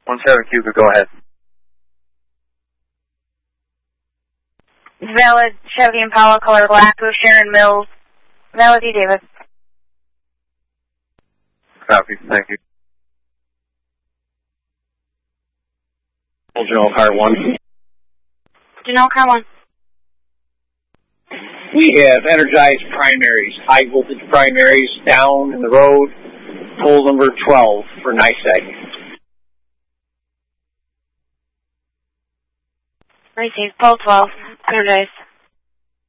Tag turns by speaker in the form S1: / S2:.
S1: 17 Cuba, go ahead.
S2: Valid Chevy Impala, color black, with Sharon Mills. Valid D. Davis.
S1: Copy, thank you.
S3: General Car 1.
S2: General Car 1.
S3: We have energized primaries, high voltage primaries down in the road, pole number 12 for NYSEG.
S2: Received, pole 12, energized.